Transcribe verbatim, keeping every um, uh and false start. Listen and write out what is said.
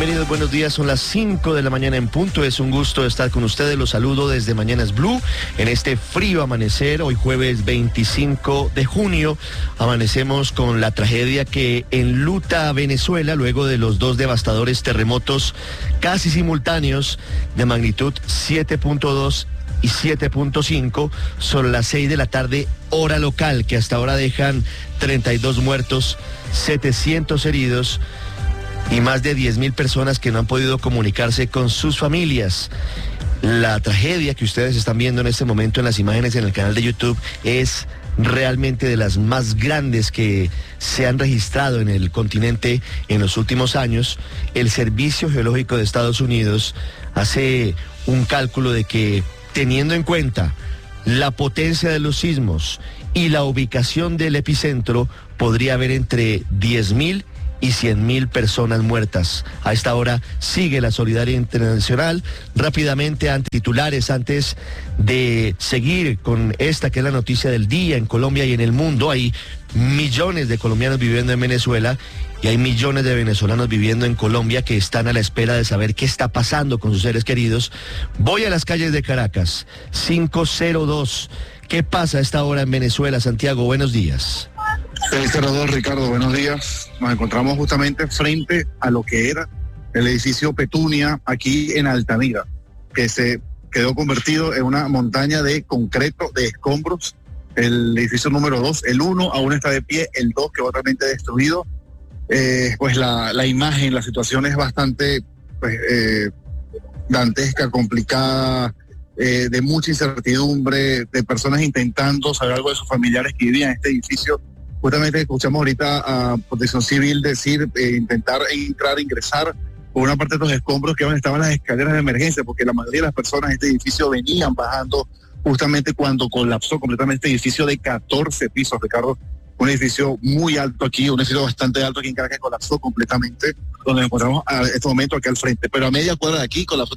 Bienvenidos, buenos días, son las cinco de la mañana en punto, es un gusto estar con ustedes, los saludo desde Mañanas Blue, en este frío amanecer, hoy jueves veinticinco de junio, amanecemos con la tragedia que enluta a Venezuela luego de los dos devastadores terremotos casi simultáneos de magnitud siete punto dos y siete punto cinco, son las seis de la tarde, hora local, que hasta ahora dejan treinta y dos muertos, setecientos heridos, y más de diez mil personas que no han podido comunicarse con sus familias. La tragedia que ustedes están viendo en este momento en las imágenes en el canal de YouTube es realmente de las más grandes que se han registrado en el continente en los últimos años. El Servicio Geológico de Estados Unidos hace un cálculo de que, teniendo en cuenta la potencia de los sismos y la ubicación del epicentro, podría haber entre diez mil y cien mil personas muertas. A esta hora sigue la solidaridad internacional. Rápidamente, ante titulares, antes de seguir con esta que es la noticia del día en Colombia y en el mundo, hay millones de colombianos viviendo en Venezuela y hay millones de venezolanos viviendo en Colombia que están a la espera de saber qué está pasando con sus seres queridos. Voy a las calles de Caracas, cinco cero dos. ¿Qué pasa a esta hora en Venezuela? Santiago, buenos días. seis cero dos, Ricardo, buenos días. Nos encontramos justamente frente a lo que era el edificio Petunia, aquí en Altamira, que se quedó convertido en una montaña de concreto, de escombros. El edificio número dos, el uno aún está de pie, el dos quedó totalmente destruido. Eh, pues la, la imagen, la situación es bastante pues, eh, dantesca, complicada, eh, de mucha incertidumbre, de personas intentando saber algo de sus familiares que vivían en este edificio. Justamente escuchamos ahorita a Protección Civil decir, eh, intentar entrar, ingresar por una parte de los escombros que estaban las escaleras de emergencia, porque la mayoría de las personas en este edificio venían bajando justamente cuando colapsó completamente este edificio de catorce pisos, Ricardo. Un edificio muy alto aquí, un edificio bastante alto aquí en Caracas, colapsó completamente, donde nos encontramos a este momento aquí al frente. Pero a media cuadra de aquí colapsó